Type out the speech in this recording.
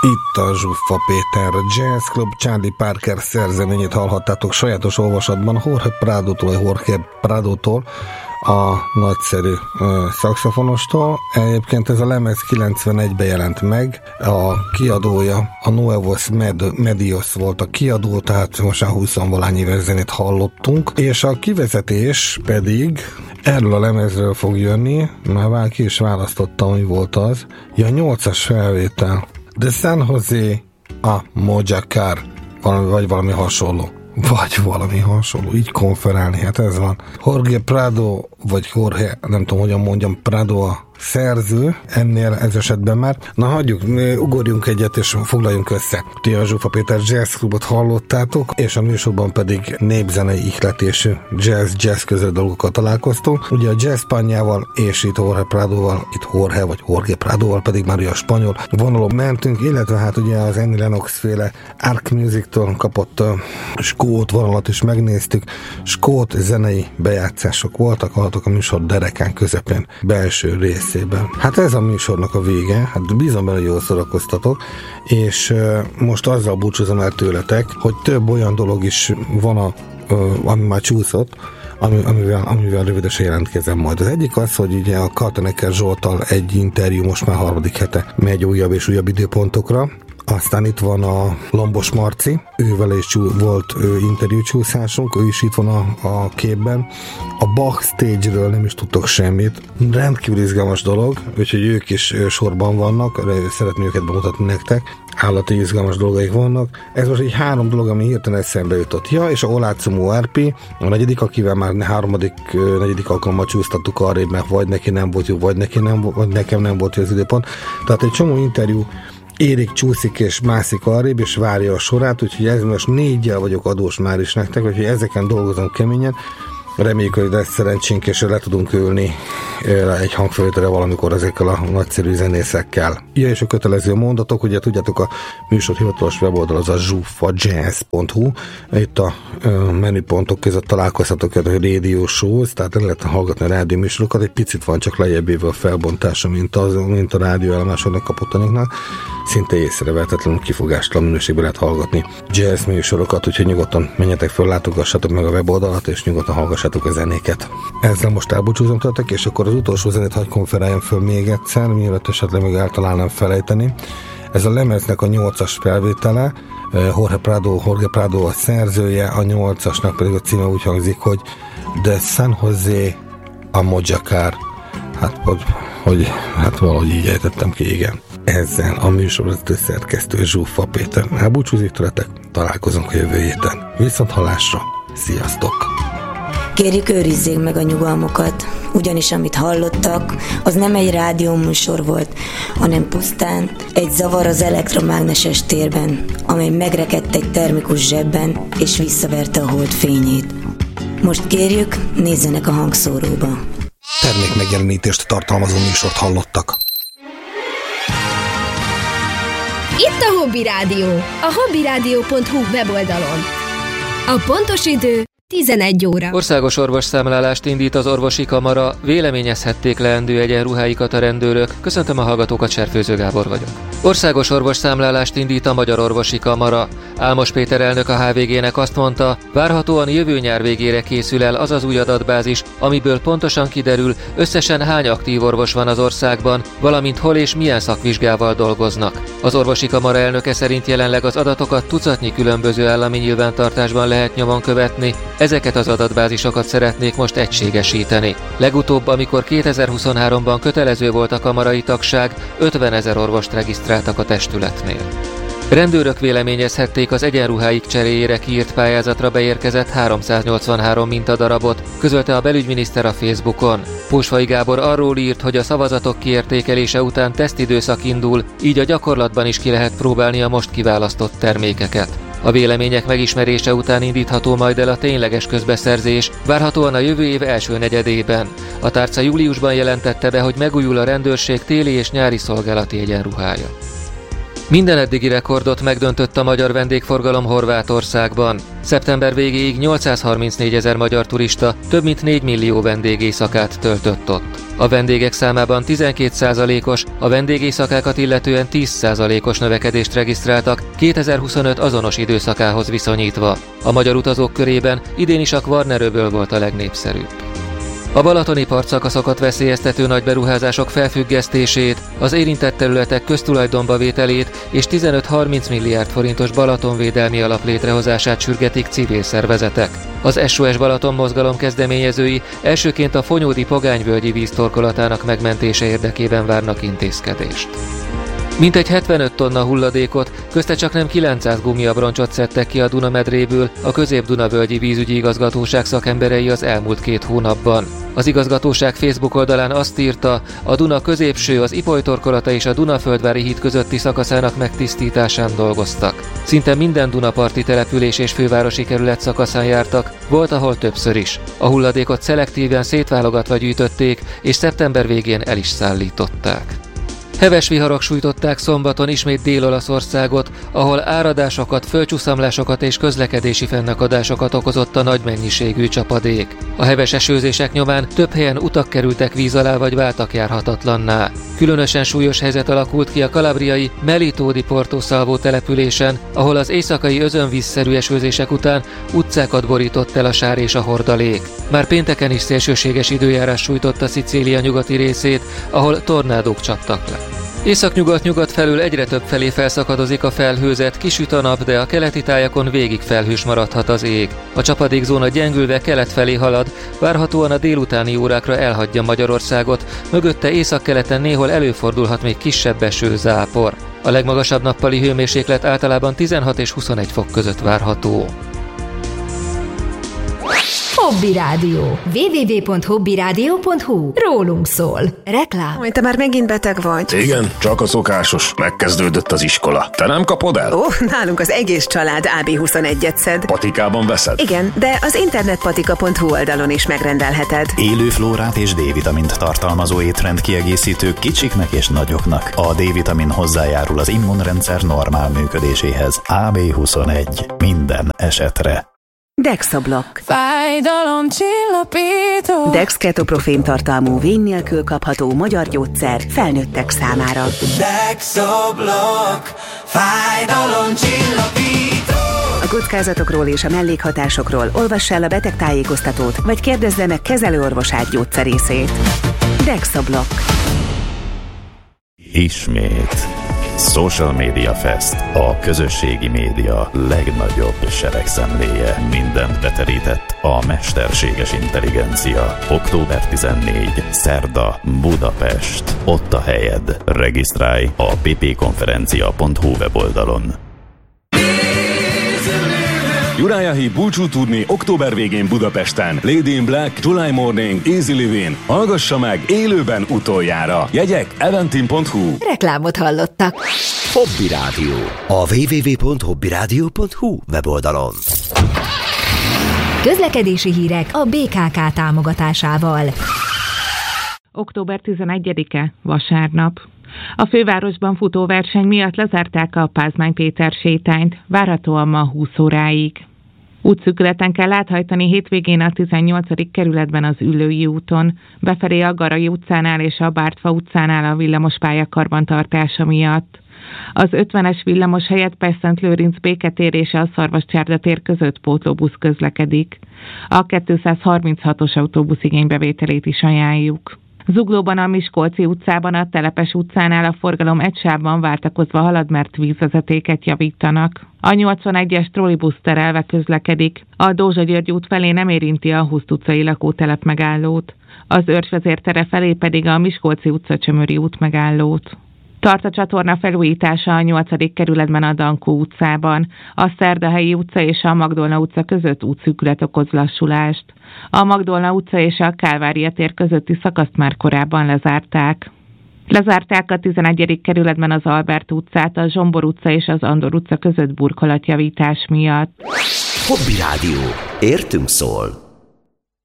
Itt a Zsuffa Péter Jazz Club, Charlie Parker szerzeményét hallhattátok sajátos olvasatban Jorge Pradótól, a nagyszerű szaxofonostól. Egyébként ez a lemez 91-ben jelent meg, a kiadója a Nuevos Medios volt a kiadó, tehát most a 20-valány éves zenét hallottunk, és a kivezetés pedig erről a lemezről fog jönni, már ki is választottam, hogy volt az. Ja, 8-as felvétel. De San José a Mojacar, vagy valami hasonló. Így konferálni, hát ez van. Jorge Prado, vagy Jorge, nem tudom, hogyan mondjam, Prado a szerző, ennél ez esetben már. Na hagyjuk, ugorjunk egyet, és foglaljunk össze. Ti a Zsuffa Péter Jazz Clubot hallottátok, és a műsorban pedig népzenei ihletésű jazz közös dolgokat találkoztunk. Ugye a jazz pányával, és itt Jorge Pradóval, Jorge Pradóval pedig már a spanyol vonalon mentünk, illetve hát ugye az Annie Lennox féle Arc Music-től kapott skót vonalat is megnéztük. Skót zenei bejátszások voltak, hallottak a műsor derekán közepén belső részében. Hát ez a műsornak a vége, hát bízom bele, jól szórakoztatok, és most azzal búcsúzom el tőletek, hogy több olyan dolog is van, ami már csúszott, amivel rövidesen jelentkezem majd. Az egyik az, hogy ugye a Kaltenecker Zsolttal egy interjú most már 3. hete megy újabb és újabb időpontokra. Aztán itt van a Lombos Marci, ővel is volt interjúcsúszásunk, ő is itt van a képben. A backstage-ről nem is tudtok semmit. Rendkívül izgalmas dolog, úgyhogy ők is sorban vannak, szeretném őket bemutatni nektek. Állati izgalmas dolgaik vannak. Ez most így 3 dolog, ami hirtelen eszembe jutott. Ja, és a Olácumó RP, a 4., akivel már 3., 4. alkalommal csúsztattuk arrébb, mert vagy neki nem volt jó, vagy nekem nem volt jó az időpont. Tehát egy csomó interjú érik, csúszik és mászik arrébb, és várja a sorát, úgyhogy ez most 4-jel vagyok adós már is nektek, úgyhogy ezeken dolgozom keményen. Reméljük, hogy lesz szerencsénk, és le tudunk ülni egy hangfelvételre valamikor ezekkel a nagyszerű zenészekkel. Ja, és a kötelező mondatok, ugye tudjátok, a műsor hivatalos weboldal az a zsuffajazz.hu, itt a menüpontok között találkozhatok a radio shows, tehát el lehet hallgatni a rádió műsorokat, egy picit van csak lejjebb a felbontása, mint a rádióállomásoknak kapottanoknak, szinte észrevehetetlenül kifogástalan minőségben lehet hallgatni jazz műsorokat, úgyhogy nyugodtan menjetek föl, látogassatok meg a weboldalat, és nyugodtan hallgassátok a zenéket. Ezzel most elbúcsúzom tőletek, és akkor az utolsó zenét hagy konferáljon föl még egyszer, mielőtt esetleg még eltalálnám felejteni. Ez a lemeznek a 8-as felvétele, Jorge Prado a szerzője, a 8-asnak pedig a címe úgy hangzik, hogy The San José a Mojacar. Hát valahogy így ejtettem ki, igen. Ezzel a műsorvezető szerkesztő Zsuffa Péter elbúcsúzik tőletek, találkozunk a jövő héten. Viszont hallásra, sziasztok! Kérjük, őrizzék meg a nyugalmukat, ugyanis amit hallottak, az nem egy rádióműsor volt, hanem pusztán egy zavar az elektromágneses térben, amely megrekedt egy termikus zsebben, és visszaverte a hold fényét. Most kérjük, nézzenek a hangszóróba. Termékmegjelenítést tartalmazó műsort hallottak. Itt a Hobby Rádió, a hobbyradio.hu weboldalon. A pontos idő 11 óra. Országos orvosszámlálást indít az orvosi kamara, véleményezhették leendő egyenruháikat a rendőrök. Köszöntöm a hallgatókat, Serfőző Gábor vagyok. Országos orvosszámlálást indít a Magyar Orvosi Kamara. Álmos Péter elnök a HVG-nek azt mondta, várhatóan jövő nyár végére készül el az az új adatbázis, amiből pontosan kiderül, összesen hány aktív orvos van az országban, valamint hol és milyen szakvizsgával dolgoznak. Az orvosi kamara elnöke szerint jelenleg az adatokat tucatnyi különböző állami nyilvántartásban lehet nyomon követni, ezeket az adatbázisokat szeretnék most egységesíteni. Legutóbb, amikor 2023-ban kötelező volt a kamarai tagság, 50 000 orvost regisztráltak a testületnél. Rendőrök véleményezhették az egyenruháik cseréjére kiírt pályázatra beérkezett 383 mintadarabot, közölte a belügyminiszter a Facebookon. Pósfai Gábor arról írt, hogy a szavazatok kiértékelése után tesztidőszak indul, így a gyakorlatban is ki lehet próbálni a most kiválasztott termékeket. A vélemények megismerése után indítható majd el a tényleges közbeszerzés, várhatóan a jövő év első negyedében. A tárca júliusban jelentette be, hogy megújul a rendőrség téli és nyári szolgálati egyenruhája. Minden eddigi rekordot megdöntött a magyar vendégforgalom Horvátországban. Szeptember végéig 834 000 magyar turista több mint 4 millió vendégészakát töltött ott. A vendégek számában 12%-os, a vendégészakákat illetően 10%-os növekedést regisztráltak 2025 azonos időszakához viszonyítva. A magyar utazók körében idén is a Kvarneröböl volt a legnépszerűbb. A balatoni partszakaszokat veszélyeztető nagy beruházások felfüggesztését, az érintett területek köztulajdonba vételét és 15-30 milliárd forintos Balatonvédelmi alap létrehozását sürgetik civil szervezetek. Az SOS Balaton mozgalom kezdeményezői elsőként a Fonyódi Pogányvölgyi víz torkolatának megmentése érdekében várnak intézkedést. Mintegy 75 tonna hulladékot, közte csaknem 900 gumiabroncsot szedtek ki a Dunamedréből a Közép-Dunavölgyi Vízügyi Igazgatóság szakemberei az elmúlt 2 hónapban. Az igazgatóság Facebook oldalán azt írta, a Duna középső, az Ipoly torkolata és a Dunaföldvári híd közötti szakaszának megtisztításán dolgoztak. Szinte minden dunaparti település és fővárosi kerület szakaszán jártak, volt ahol többször is. A hulladékot szelektíven szétválogatva gyűjtötték, és szeptember végén el is szállították. Heves viharok sújtották szombaton ismét Dél-Olaszországot, ahol áradásokat, földcsúszamlásokat és közlekedési fennakadásokat okozott a nagy mennyiségű csapadék. A heves esőzések nyomán több helyen utak kerültek víz alá vagy váltak járhatatlanná. Különösen súlyos helyzet alakult ki a kalabriai Melito di Porto Salvo településen, ahol az éjszakai özönvízszerű esőzések után utcákat borított el a sár és a hordalék. Már pénteken is szélsőséges időjárás sújtotta Szicília nyugati részét, ahol tornádók csaptak le. Északnyugat-nyugat felül egyre több felé felszakadozik a felhőzet, kisüt a nap, de a keleti tájakon végig felhős maradhat az ég. A csapadékzóna gyengülve kelet felé halad, várhatóan a délutáni órákra elhagyja Magyarországot, mögötte északkeleten néhol előfordulhat még kisebb eső, zápor. A legmagasabb nappali hőmérséklet általában 16 és 21 fok között várható. Hobby Rádió. www.hobbyradio.hu. Rólunk szól. Reklám. Te már megint beteg vagy? Igen, csak a szokásos. Megkezdődött az iskola. Te nem kapod el? Nálunk az egész család AB21-et szed. Patikában veszed? Igen, de az internetpatika.hu oldalon is megrendelheted. Élő flórát és D-vitamint tartalmazó étrendkiegészítők kicsiknek és nagyoknak. A D-vitamin hozzájárul az immunrendszer normál működéséhez. AB21. Minden esetre. Dexablock. Fájdalomcsillapító. Dex ketoprofén tartalmú vény nélkül kapható magyar gyógyszer felnőttek számára. Dexablock. Fájdalomcsillapító. A kockázatokról és a mellékhatásokról olvass el a betegtájékoztatót, vagy kérdezze meg kezelőorvosát gyógyszerészét. Dexablock. Ismét. Social Media Fest, a közösségi média legnagyobb seregszemléje. Mindent beterített a mesterséges intelligencia. Október 14. Szerda, Budapest. Ott a helyed. Regisztrálj a ppkonferencia.hu weboldalon. Uriah búcsú turné október végén Budapesten. Lady in Black, July Morning, Easy Living. Hallgassa meg élőben utoljára. Jegyek eventim.hu. Reklámot hallottak. Hobby Rádió. A www.hobbyradio.hu weboldalon. Közlekedési hírek a BKK támogatásával. Október 11-e, vasárnap. A fővárosban futó verseny miatt lezárták a Pázmány Péter sétányt, várhatóan ma 20 óráig. Útszűkületen kell áthajtani hétvégén a 18. kerületben az Üllői úton, befelé a Garai utcánál és a Bártfa utcánál a villamospálya karbantartása miatt. Az 50-es villamos helyett Pest-Szent-Lőrinc Béketér és a Szarvascsárda tér között pótlóbusz közlekedik. A 236-os autóbusz igénybevételét is ajánljuk. Zuglóban a Miskolci utcában a Telepes utcánál a forgalom egy sávban váltakozva halad, mert vízvezetéket javítanak. A 81-es trollibusz terelve közlekedik. A Dózsa György út felé nem érinti a Huszt utcai lakótelep megállót. Az Őrsvezér tere felé pedig a Miskolci utca Csömöri út megállót. Tart a csatorna felújítása a 8. kerületben a Dankó utcában. A Szerdahelyi utca és a Magdolna utca között útszűkület okoz lassulást. A Magdolna utca és a Kálvária tér közötti szakaszt már korábban lezárták. Lezárták a 11. kerületben az Albert utcát, a Zsombor utca és az Andor utca között burkolatjavítás miatt. Hobby Rádió. Értünk szól.